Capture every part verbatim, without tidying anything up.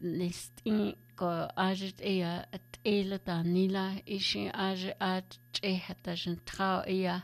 nistin ko ajit iya at ela danila ishi aj at e hatajan trao iya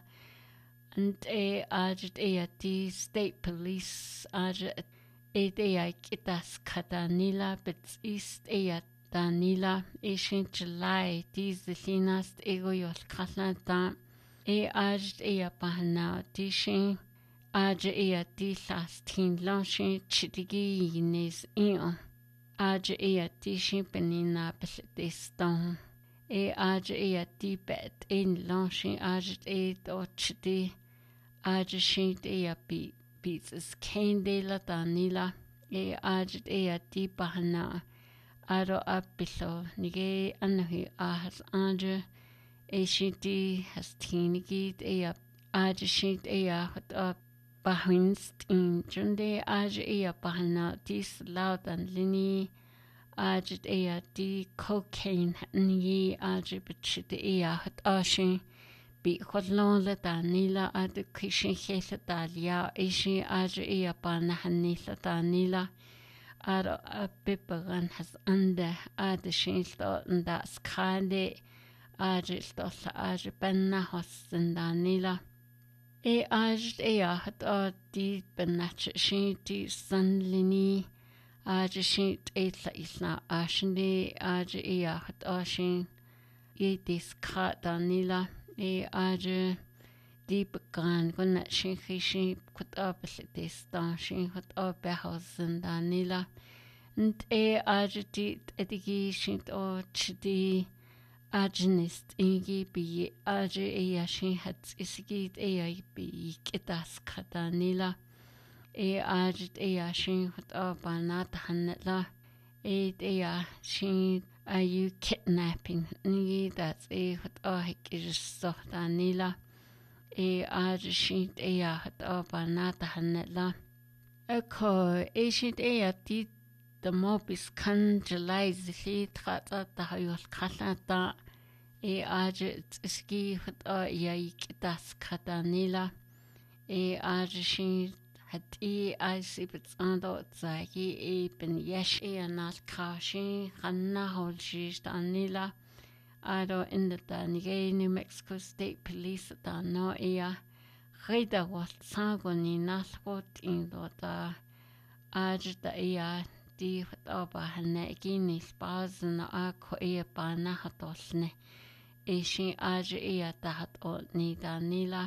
and e ajit iya di state police ajit e de iya kitas kadanila bits east iya danila ishi July di zilinas ego yol kalanta e ajit iya bahana di shin Aja iya di las tin lanshin chitigi yines iyo. Aja iya di shin penina besedistan. E aja iya di bet in lanshin aja e do chiti. Aja shin iya bi bitzes kende la danila. E aja iya di bahana. Aro abilo nige anahi ahas aja. E shin di has tinigid iya. Aja shin iya hot up. Bahinst in junde aj iya bahana dis laudan lini aj iya di cocaine ni aj bichite iya hat ashin bi khodlon la danila ad kishin khela dalia ishi aj iya bana hanila danila ar apipagan has anda ad shin sto nda skande aj sto aj banna hosen danila E aj e hat a di benach shi di sanlini aj shi e la isla ashni aj e hat a shi e dis ka danila e aj di began gonna shi shi kut a dis dan shi hat a behausen danila und e aj di edigi shi o chdi Ajnist ingi bi aje eya shin hats isigit eya bi kitas kadanila e ajit eya shin hot abanat hanla e eya shin are you kidnapping ni that's e hot ahik is so danila e aj shin eya hot abanat hanla eko e shin eya ti the mobis kan July zili trata da hayol kalata e aj ski hot a yaik das kadanila e aj shin hat e ai sibits ando zagi e ben yesh e anal kashi hanna holji danila ado in the danige New Mexico State Police da no ea rida wat sagoni nalgot in da aj da ea di aba hanne gini spazen a ko e bana hatolne e shin aj e ta hat o ni danila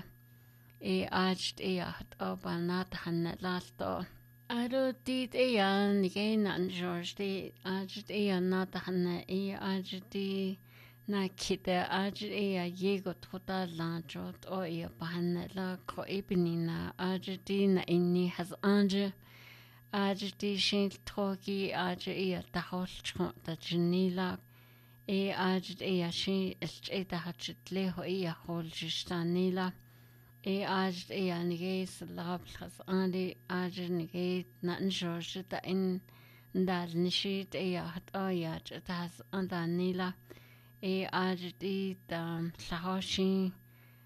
e aj e hat aba nat hanne lasto aro di e an ni nan george di aj e nat hanne e aj di na kite aj e yego tota lanjot o e bana la ko e binina aj di na inni has anje Aj di shin togi aj iya taholchon da jinila e aj iya shin e da hachitle ho iya holjistanila e aj iya nige slab khas andi aj nige nan jorge da in dal nishit iya hat aya tas andanila e aj di da lahoshin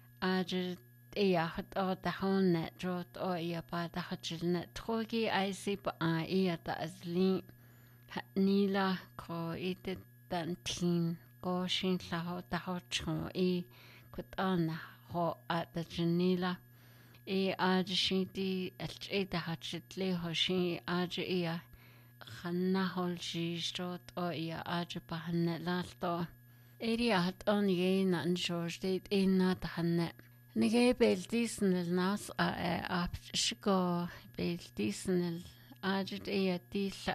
aj Eya hat o da honne drot o eya ba da hachilne trogi ai si ba a eya da azli nila ko ite dan tin ko shin la ho da ho chon e kut ana ho at da jinila e aj shin di e da hachitle ho shin aj eya khanna hol shi drot o eya aj ba hanne lalto eria hat on ye nan jorge e na da hanne Nige beldisnel nas a ap shiko beldisnel ajit eya disa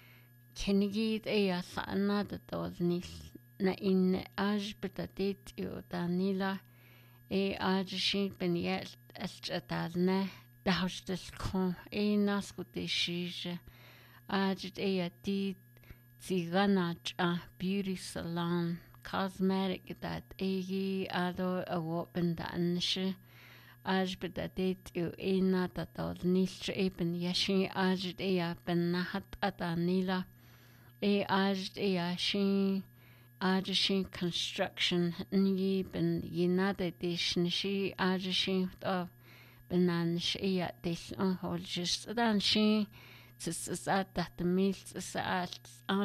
kenigid eya sana da dolnis na in aj betatit yo danila e aj shin ben yel alchatalne da hostel kon e nas kutishije ajit eya di ziganach a beauty salon cosmetic that egi ado a wopen da anshe aj bedadet u ina da dol nische eben yashi aj eya ben nahat adanila e aj eya shi aj shi construction ni ben yinade dishn shi aj shi da benan shi ya dis on hol just dan shi ts at that mil ts at